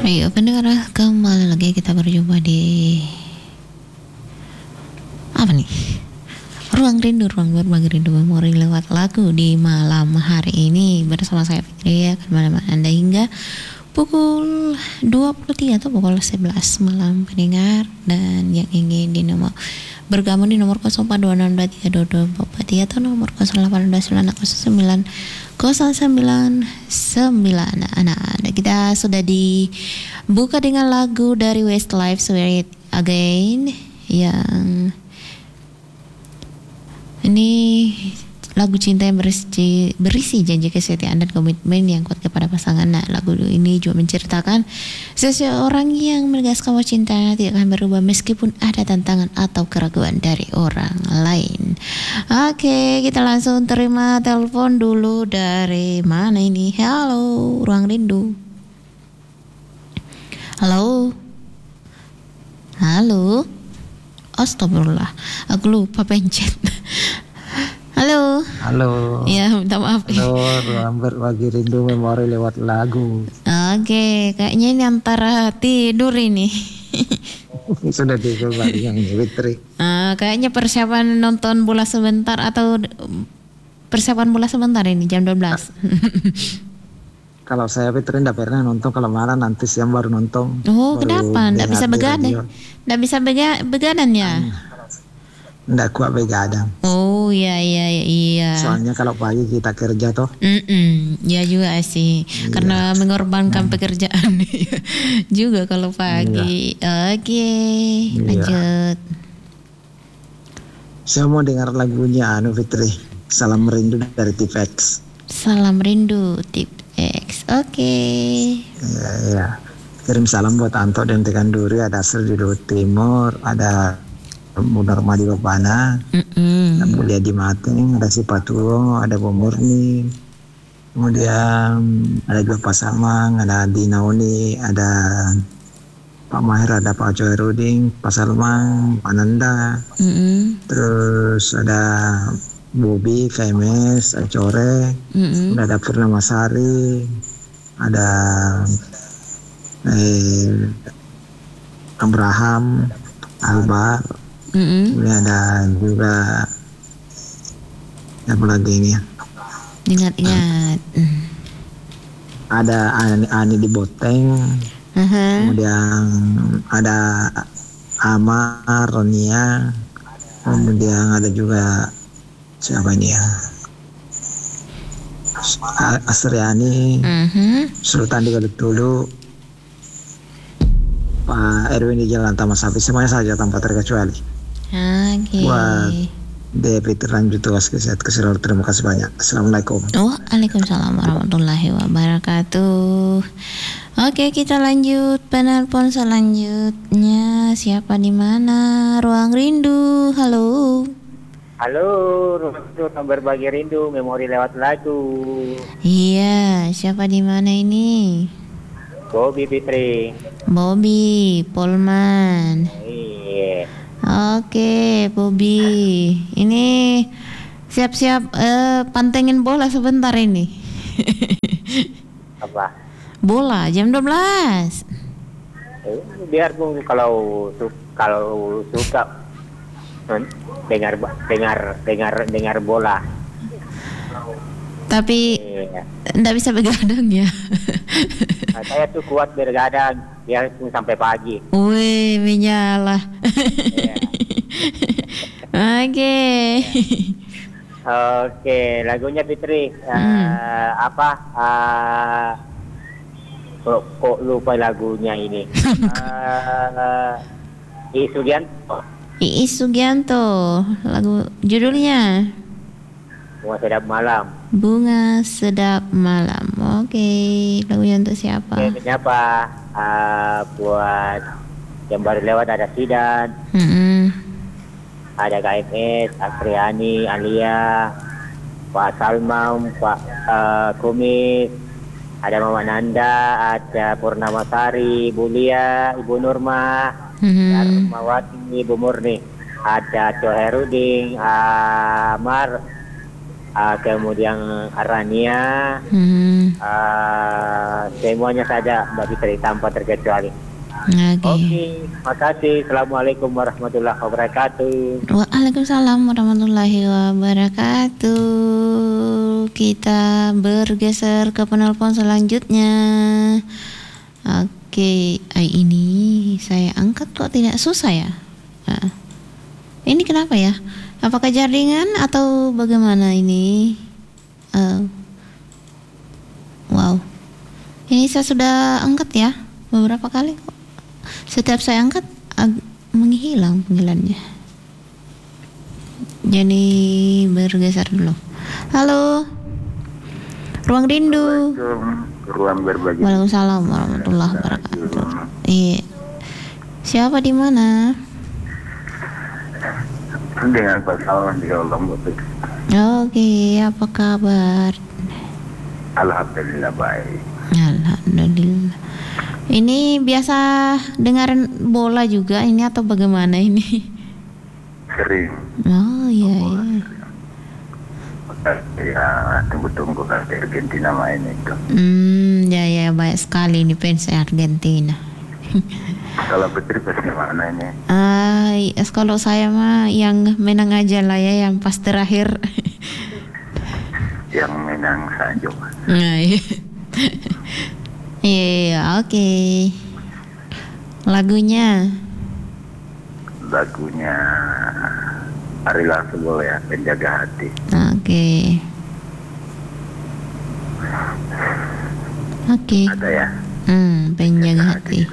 Ayo pendengar, kembali lagi kita berjumpa di apa nih? Ruang Rindu, ruang berbagi rindu memori lewat lagu di malam hari ini bersama saya Fikri akan menemani Anda hingga pukul 23 atau pukul 11 malam pendengar, dan yang ingin bergabung di nomor 0426232243 atau nomor 08290909. Nah, kita sudah dibuka dengan lagu dari Westlife, Swear It Again, yang ini lagu cinta yang berisi janji kesetiaan dan komitmen yang kuat kepada pasangan. Nah, lagu ini juga menceritakan seseorang yang menegaskan bahwa cintanya tidak akan berubah meskipun ada tantangan atau keraguan dari orang lain. Oke, kita langsung terima telepon dulu. Dari mana ini? Halo, Ruang Rindu. Halo. Halo. Astagfirullah, aku lupa pencet. Halo. Halo. Ya, minta maaf. Halo, ruang berbagi rindu memori lewat lagu. Oke, kayaknya ini antara tidur ini. Sudah tidur lagi yang ini, Fitri. Kayaknya persiapan nonton bola sebentar atau persiapan bola sebentar ini jam 12. Kalau saya Fitri tidak pernah nonton, kalau malam nanti siang baru nonton. Oh, kenapa? Nggak bisa begadang? Nggak bisa begadang ya? Nggak kuat begadang. Oh, iya. Soalnya kalau pagi kita kerja toh. Ya juga sih, Iya. karena mengorbankan pekerjaan juga kalau pagi. Oke, lanjut. Saya mau dengar lagunya Fitri. Salam rindu dari Tipex. Salam rindu Tipex. Oke. Ya. Kirim salam buat Anto dan Tekan Duri, ada Asri di Luhut Timur, ada Munar Madi Bapana, ada Mulia di Mateng, ada Si Patuo, ada Bu Murni, kemudian ada juga Pak Samang, ada Dina Uni, ada Pak Mahir, ada Pak Coy Ruding, Pak Salman, Pak Nanda, terus ada Bobi, KMS, Acore, ada Purnama Sari, ada Abraham, Albar, kemudian ada juga apa lagi ini? Ingat-ingat. Ada Ani di Boteng, kemudian ada Amar, Ronia, kemudian ada juga siapa ini ya? Asriani, Sultan di Galuh Tulu, Pak Erwin di Jalan Taman Sapi, semuanya saja tanpa terkecuali. Buat DP terlanjut tugas kesehatan, terima kasih banyak. Assalamualaikum. Waalaikumsalam warahmatullahi wabarakatuh. Oke, kita lanjut penelpon selanjutnya. Siapa di mana? Ruang Rindu. Halo. Halo, ruang berbagi rindu memori lewat lagu. Iya, siapa di mana ini? Bobi Fitri. Bobi Polman. Iya. Oke, Bobi. Ini siap-siap pantengin bola sebentar ini. Apa? Bola jam 12. Biarpun kalau suka dengar bola. Tapi enggak bisa begadang ya. Saya tuh kuat bergadang biarpun sampai pagi. Wih, menyala. Oke, lagunya Fitri. Kok lupa lagunya ini? Iis Sugianto. Lagu judulnya Bunga Sedap Malam. Bunga Sedap Malam. Oke, lagunya untuk siapa? Kenapa? Buat yang baru lewat ada Sidan, ada KMS, Asriani, Alia, Pak Salmam, Pak Kumis, ada Mama Nanda, ada Purnama Sari, Ibu Lia, Ibu Nurma, Darmawati, Ibu Murni, ada Coheruding, Amar, kemudian Arania, semuanya saja Mbak Fitri tanpa terkecuali. Oke, makasih. Assalamualaikum warahmatullahi wabarakatuh. Waalaikumsalam warahmatullahi wabarakatuh. Kita bergeser ke penelpon selanjutnya. Oke, ini saya angkat kok tidak susah ya? Ini kenapa ya? Apakah jaringan atau bagaimana ini? Wow, ini saya sudah angkat ya beberapa kali kok. Setiap saya angkat menghilang panggilannya. Jadi bergeser dulu. Halo, Ruang Rindu. Ruang berbagi. Waalaikumsalam warahmatullahi wabarakatuh. Iya. Siapa di mana? Dengan Pak Salman di Lombok. Oke, apa kabar? Alhamdulillah baik. Alhamdulillah. Ini biasa dengaran bola juga ini atau bagaimana ini? Sering. Oh iya. Ya, tunggu-tunggu kan Argentina main itu. Ya banyak sekali ini fans Argentina. Kalau Putri pasti mana ini? Kalau saya mah yang menang aja lah ya, yang pas terakhir. Yang menang saja. Iya, oke. Lagunya Ari Lasso boleh ya, Penjaga Hati. Oke. Ada ya? Penjaga Hati.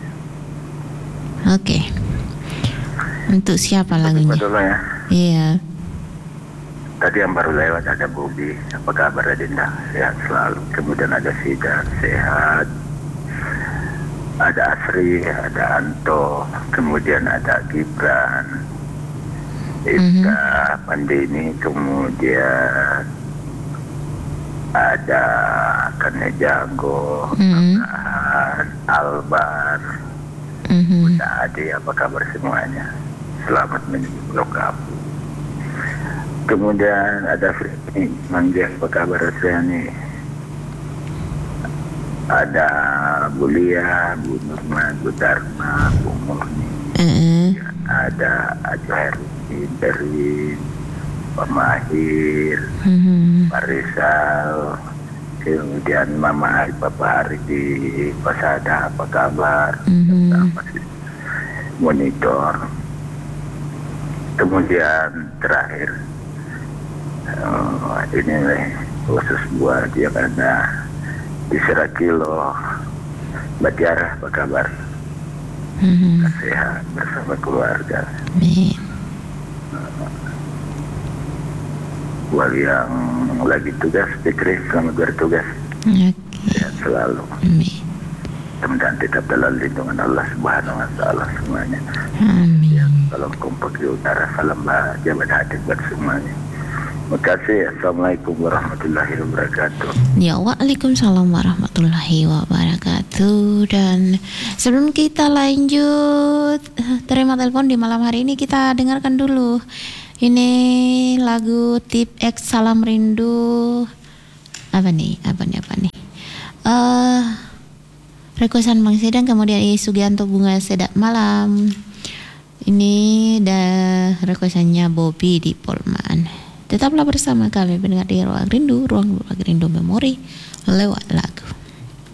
Oke. Untuk siapa lagunya? Betul ya. Iya. Tadi yang baru lewat ada Bobi, apa kabar Adinda? Sehat selalu. Kemudian ada Sida, sehat. Ada Asri, ada Anto, kemudian ada Gibran, Ika, Pandini, kemudian ada Kane Jago, Albar, Bunda Ade, apa kabar semuanya? Selamat menuju Blok Abu. Kemudian ada Freddy Mangga, apa kabar Rasiani? Ada Bulia, Bu Nurma, Bu Dharma, Bu Murni, ada Ajarin dari Pak Mahir, Pak Rizal, kemudian Mama Ari, Papa Ari di Pasada, apa kabar? Masih monitor. Kemudian terakhir ini khusus buat yang ada di Serakilo, Mbak Tiara, apa kabar? Sehat bersama keluarga. Buat yang lagi tugas, Fikri, selamat bertugas. Sehat selalu. Mudah-mudahan tetap dalam lindungan Allah Subhanahu wa Ta'ala semuanya. Ya, salam kompak di utara, salam jabat hati buat semuanya. Terima kasih. Assalamualaikum warahmatullahi wabarakatuh. Ya, waalaikumsalam warahmatullahi wabarakatuh. Dan sebelum kita lanjut terima telepon di malam hari ini, kita dengarkan dulu ini lagu Tip X Salam Rindu. Apa nih? Requestan Bang Sedang, kemudian Sugianto Bunga Sedap Malam. Ini requestannya Bobby di Polman. Tetaplah bersama kami pendengar di Ruang Rindu, Ruang Berbagi Rindu Memori lewat lagu.